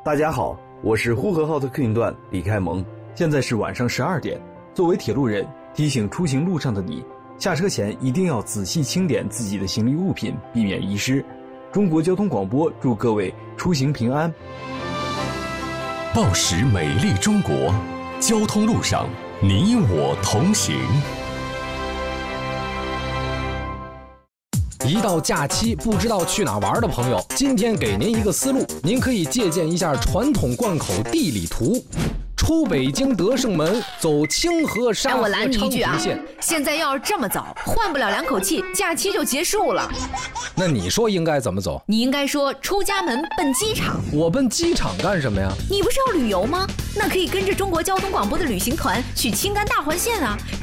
大家好，我是呼和浩特客运段李开蒙。 现在是晚上12点。作为铁路人，提醒出行路上的你，下车前一定要仔细清点自己的行李物品，避免遗失。中国交通广播祝各位出行平安。 报时美丽中国，交通路上你我同行。 一到假期不知道去哪玩的朋友，今天给您一个思路，您可以借鉴一下传统贯口地理图。出北京德胜门，走清河沙河昌平线。 现在要是这么走，换不了2口气，假期就结束了。 那你说应该怎么走？ 你应该说出家门奔机场。 我奔机场干什么呀？ 你不是要旅游吗？那可以跟着中国交通广播的旅行团去青甘大环线啊，